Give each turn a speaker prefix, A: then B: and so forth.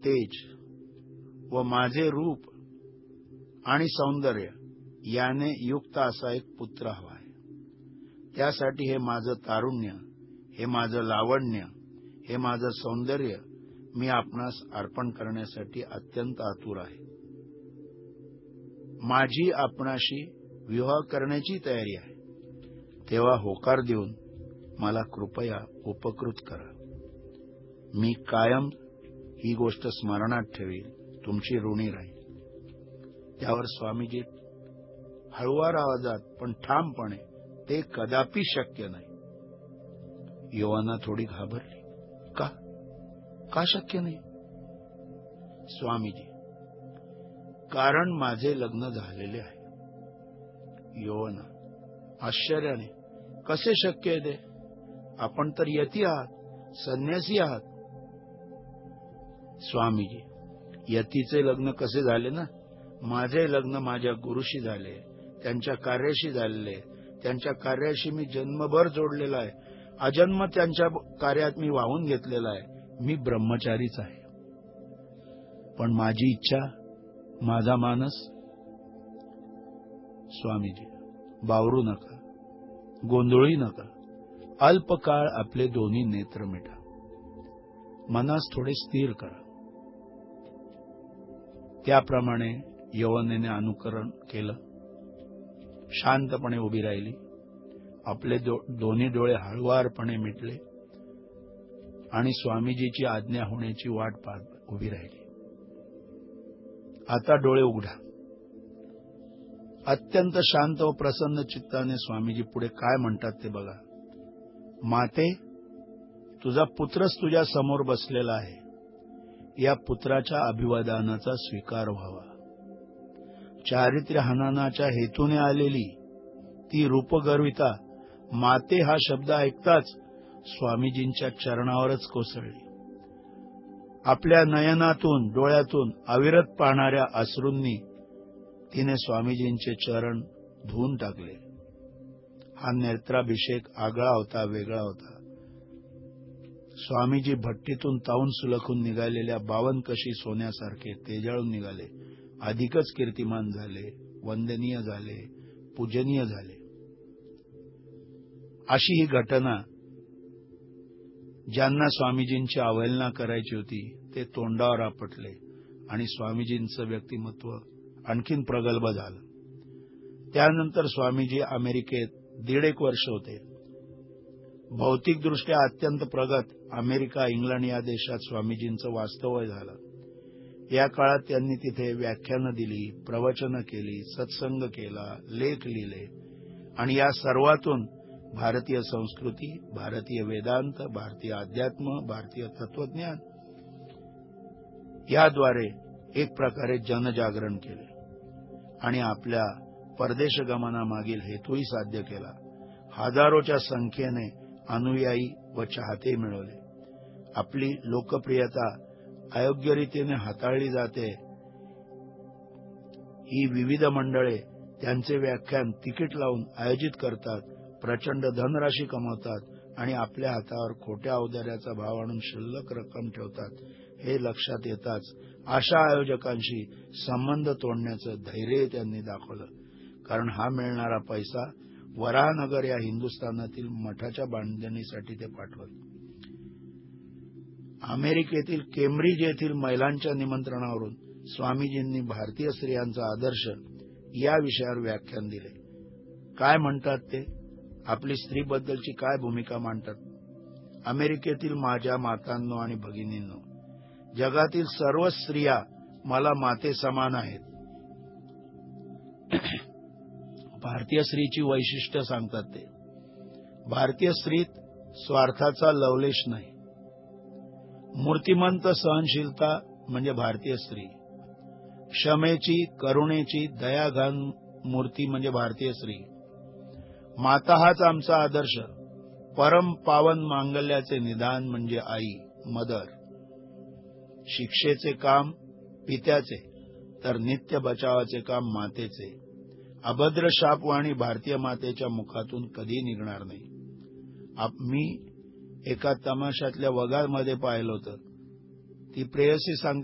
A: तेज व माझे रूप आणि सौंदर्य याने युक्त असा एक पुत्र हवा आहे. त्यासाठी हे माझं तारुण्य, हे माझं लावण्य, हे माझं सौंदर्य मी आपणास अर्पण करण्यासाठी अत्यंत आतुर आहे. माझी आपणाशी विवाह करण्याची तयारी आहे. तेव्हा होकार देऊन मला कृपया उपकृत करा. मी कायम ही गोष्ट स्मरणात ठेवील, तुमची ऋणी राहील. त्यावर स्वामीजी हळुवार आवाजात पण ठामपणे, ते कदापि शक्य नाही. योवाना थोडी घाबरली. का शक्य नाही? स्वामीजी, कारण माझे लग्न झालेले आहे. योवाना आश्चर्याने, कसे शक्य आहे ते? आपण तर यती आहात, संन्यासी आहात. स्वामीजी, यतीचे लग्न कसे झाले ना, माझे लग्न माझ्या गुरुशी झाले, त्यांच्या कार्याशी झालेले. त्यांच्या कार्याशी मी जन्मभर जोडलेला आहे. अजन्म त्यांच्या कार्यात मी वाहून घेतलेला आहे. मी ब्रह्मचारीच आहे. पण माझी इच्छा, माझा मानस. स्वामीजी, बावरू नका, गोंधळी नका. अल्पकाळ आपले दोन्ही नेत्र मिटा, मनास थोडे स्थिर करा. त्याप्रमाणे यवनेने अनुकरण केलं. शांतपणे उभी राहिली. आपले दोन्ही डोळे हळुवारपणे मिटले आणि स्वामीजीची आज्ञा होण्याची वाट पाहत उभी राहिली. आता डोळे उघडा. अत्यंत शांत व प्रसन्न चित्ताने स्वामीजी पुढे काय म्हणतात ते बघा. माते, तुझा पुत्रच तुझ्या समोर बसलेला आहे. या पुत्राच्या अभिवादनाचा स्वीकार व्हावा. चारित्र्य हननाच्या हेतूने आलेली ती रूपगर्विता माते हा शब्द ऐकताच स्वामीजींच्या चरणावरच कोसळली. आपल्या नयनातून, डोळ्यातून अविरत पाहणाऱ्या अश्रूंनी तिने स्वामीजींचे चरण धुवून टाकले. हा नेत्राभिषेक आगळा होता, वेगळा होता. स्वामीजी भट्टीतून तावून सुलखून निघालेल्या बावनकशी सोन्यासारखे तेजाळून निघाले. अधिकच कीर्तिमान झाले, वंदनीय झाले, पूजनीय झाले. अशी ही घटना ज्यांना स्वामीजींची अवहेलना करायची होती ते तोंडावर आपटले आणि स्वामीजींचं व्यक्तिमत्व आणखीन प्रगल्भ झालं. त्यानंतर स्वामीजी अमेरिकेत 1.5 वर्ष होते. भौतिकदृष्ट्या अत्यंत प्रगत अमेरिका, इंग्लंड या देशात स्वामीजींचं वास्तव्य झालं. या काळात त्यांनी तिथे व्याख्यानं दिली, प्रवचनं केली, सत्संग केला, लेख लिहिले आणि या सर्वातून भारतीय संस्कृती, भारतीय वेदांत, भारतीय अध्यात्म, भारतीय तत्वज्ञान याद्वारे एक प्रकारे जनजागरण केले आणि आपल्या परदेशगमनामागील हेतूही साध्य केला. हजारोच्या संख्येने अनुयायी व चाहते मिळवले. आपली लोकप्रियता अयोग्यरीतीने हाताळली जाते. ही विविध मंडळे त्यांचे व्याख्यान तिकीट लावून आयोजित करतात, प्रचंड धनराशी कमवतात आणि आपल्या हातावर खोट्या औदार्याचा भाव आणून शिल्लक रक्कम ठेवतात. हे लक्षात येताच अशा आयोजकांशी संबंध तोडण्याचं धैर्य त्यांनी दाखवलं. कारण हा मिळणारा पैसा वराहनगर या हिंदुस्थानातील मठाच्या बांधणीसाठी ते पाठवत. अमेरिकेतील केम्ब्रिज येथील महिलांच्या निमंत्रणावरून स्वामीजींनी भारतीय स्त्रियांचा आदर्श या विषयावर व्याख्यान दिले. काय म्हणतात ते? आपली स्त्रीबद्दलची काय भूमिका मांडतात? अमेरिकेतील माझ्या मातांनो आणि भगिनींनो, जगातील सर्व स्त्रिया मला माते समान आहेत. भारतीय स्त्रीची वैशिष्ट्य सांगतात ते. भारतीय स्त्रीत स्वार्थाचा लवलेश नाही. मूर्तिमंत सहनशीलता म्हणजे भारतीय स्त्री. क्षमेची, करुणेची, दयाघन मूर्ती म्हणजे भारतीय स्त्री. माता हाच आमचा आदर्श. परम पावन मांगल्याचे निदान म्हणजे आई, मदर. शिक्षेचे काम पित्याचे तर नित्य बचावाचे काम मातेचे. अभद्र शापवाणी भारतीय मातेच्या मुखातून कधी निघणार नाही. मी एका तमाशातल्या वगामध्ये पाहिलं होतं. ती प्रेयसी सांगते,